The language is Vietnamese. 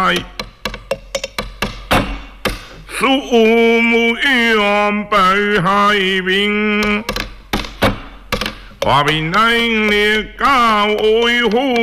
来。树木远北海边，花边来列高为虎。